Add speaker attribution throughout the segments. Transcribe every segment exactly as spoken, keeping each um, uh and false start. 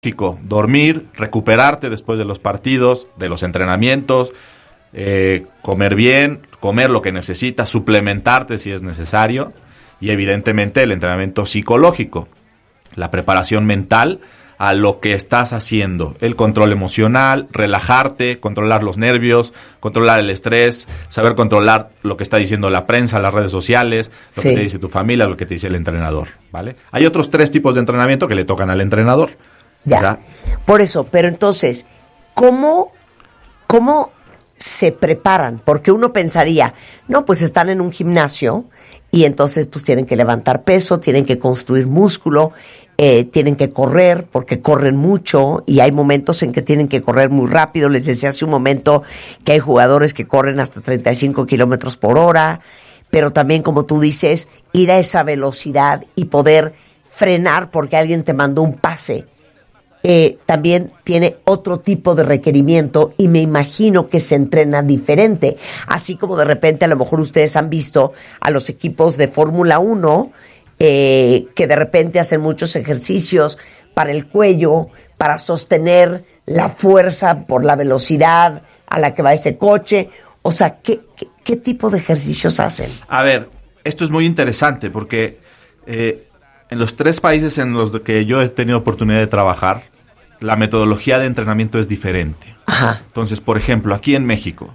Speaker 1: dormir, recuperarte después de los partidos, de los entrenamientos, eh, comer bien, comer lo que necesitas, suplementarte si es necesario, y evidentemente el entrenamiento psicológico, la preparación mental a lo que estás haciendo, el control emocional, relajarte, controlar los nervios, controlar el estrés, saber controlar lo que está diciendo la prensa, las redes sociales, lo sí. que te dice tu familia, lo que te dice el entrenador, ¿vale? Hay otros tres tipos de entrenamiento que le tocan al entrenador.
Speaker 2: Ya,
Speaker 1: o sea,
Speaker 2: por eso, pero entonces, ¿cómo, cómo se preparan? Porque uno pensaría, no, pues están en un gimnasio y entonces pues tienen que levantar peso, tienen que construir músculo, eh, tienen que correr porque corren mucho y hay momentos en que tienen que correr muy rápido. Les decía hace un momento que hay jugadores que corren hasta treinta y cinco kilómetros por hora, pero también, como tú dices, ir a esa velocidad y poder frenar porque alguien te mandó un pase. Eh, también tiene otro tipo de requerimiento y me imagino que se entrena diferente, así como de repente a lo mejor ustedes han visto a los equipos de Fórmula uno eh, que de repente hacen muchos ejercicios para el cuello, para sostener la fuerza por la velocidad a la que va ese coche. O sea, ¿qué, qué, qué tipo de ejercicios hacen?
Speaker 1: A ver, esto es muy interesante porque eh, en los tres países en los que yo he tenido oportunidad de trabajar, la metodología de entrenamiento es diferente.
Speaker 2: Ajá.
Speaker 1: Entonces, por ejemplo, aquí en México,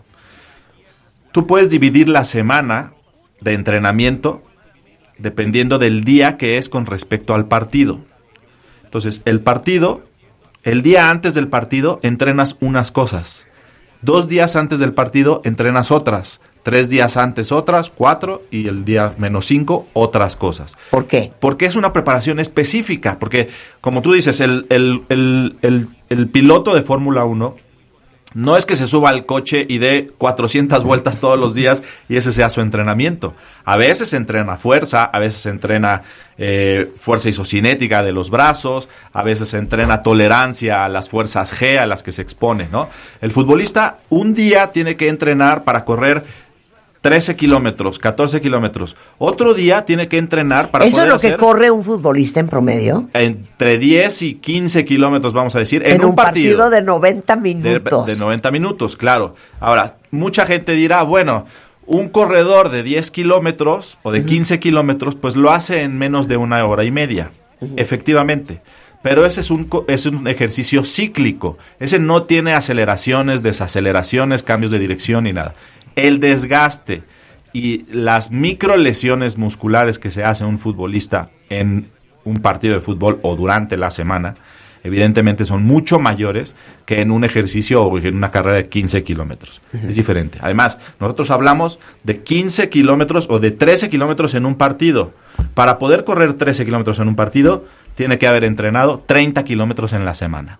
Speaker 1: tú puedes dividir la semana de entrenamiento dependiendo del día que es con respecto al partido. Entonces, el partido, el día antes del partido, entrenas unas cosas. Dos días antes del partido, entrenas otras. Tres días antes otras, cuatro, y el día menos cinco, otras cosas.
Speaker 2: ¿Por qué?
Speaker 1: Porque es una preparación específica, porque, como tú dices, el, el, el, el, el piloto de Fórmula uno no es que se suba al coche y dé cuatrocientas vueltas todos los días y ese sea su entrenamiento. A veces entrena fuerza, a veces entrena eh, fuerza isocinética de los brazos, a veces entrena tolerancia a las fuerzas G a las que se expone, ¿no? El futbolista un día tiene que entrenar para correr trece kilómetros, catorce kilómetros. Otro día tiene que entrenar para
Speaker 2: ¿Eso
Speaker 1: poder
Speaker 2: es lo que
Speaker 1: hacer
Speaker 2: corre un futbolista en promedio?
Speaker 1: entre diez y quince kilómetros, vamos a decir, en,
Speaker 2: en un, un partido, partido de noventa minutos.
Speaker 1: De, de noventa minutos, claro. Ahora, mucha gente dirá, bueno, un corredor de diez kilómetros o de uh-huh. quince kilómetros, pues lo hace en menos de una hora y media, uh-huh. efectivamente. Pero ese es un, es un ejercicio cíclico. Ese no tiene aceleraciones, desaceleraciones, cambios de dirección ni nada. El desgaste y las micro lesiones musculares que se hace un futbolista en un partido de fútbol o durante la semana, evidentemente son mucho mayores que en un ejercicio o en una carrera de quince kilómetros. Uh-huh. Es diferente. Además, nosotros hablamos de quince kilómetros o de trece kilómetros en un partido. Para poder correr trece kilómetros en un partido, tiene que haber entrenado treinta kilómetros en la semana.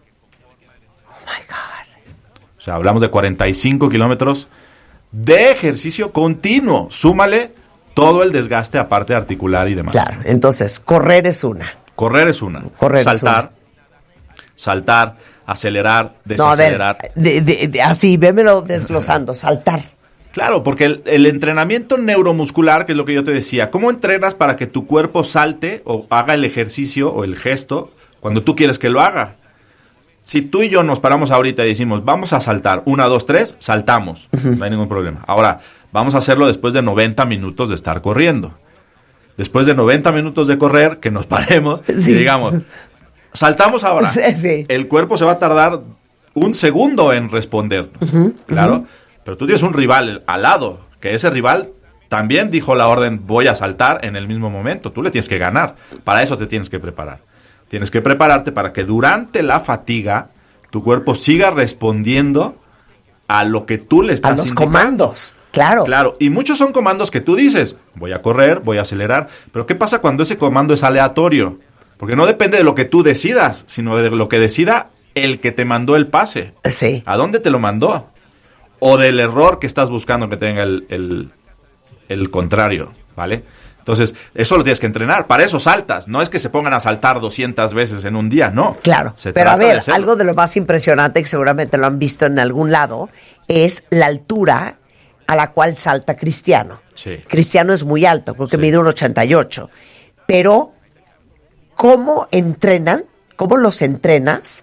Speaker 2: Oh my God.
Speaker 1: O sea, hablamos de cuarenta y cinco kilómetros de ejercicio continuo. Súmale todo el desgaste aparte articular y demás.
Speaker 2: Claro, entonces, correr es una.
Speaker 1: Correr es una.
Speaker 2: Correr
Speaker 1: saltar,
Speaker 2: es una. saltar,
Speaker 1: acelerar, desacelerar.
Speaker 2: No, a ver, de, de, de, así, vémelo desglosando, saltar.
Speaker 1: Claro, porque el, el entrenamiento neuromuscular, que es lo que yo te decía, ¿cómo entrenas para que tu cuerpo salte o haga el ejercicio o el gesto cuando tú quieres que lo haga? Si tú y yo nos paramos ahorita y decimos, vamos a saltar, una, dos, tres, saltamos, uh-huh. no hay ningún problema. Ahora, vamos a hacerlo después de noventa minutos de estar corriendo. Después de noventa minutos de correr, que nos paremos sí. y digamos, saltamos ahora.
Speaker 2: Sí, sí.
Speaker 1: El cuerpo se va a tardar un segundo en respondernos, uh-huh, claro. Uh-huh. Pero tú tienes un rival al lado, que ese rival también dijo la orden, voy a saltar en el mismo momento. Tú le tienes que ganar. Para eso te tienes que preparar. Tienes que prepararte para que durante la fatiga tu cuerpo siga respondiendo a lo que tú le estás
Speaker 2: indicando. A los
Speaker 1: indicando.
Speaker 2: comandos, claro.
Speaker 1: Claro, y muchos son comandos que tú dices, voy a correr, voy a acelerar, pero ¿qué pasa cuando ese comando es aleatorio? Porque no depende de lo que tú decidas, sino de lo que decida el que te mandó el pase.
Speaker 2: Sí.
Speaker 1: ¿A dónde te lo mandó? O del error que estás buscando que tenga el, el, el contrario, ¿vale? Entonces, eso lo tienes que entrenar. Para eso saltas. No es que se pongan a saltar doscientas veces en un día, no.
Speaker 2: Claro, se pero a ver, algo de lo más impresionante, que seguramente lo han visto en algún lado, es la altura a la cual salta Cristiano.
Speaker 1: Sí.
Speaker 2: Cristiano es muy alto, creo que
Speaker 1: sí.
Speaker 2: mide un ochenta y ocho. Pero, ¿cómo entrenan? ¿Cómo los entrenas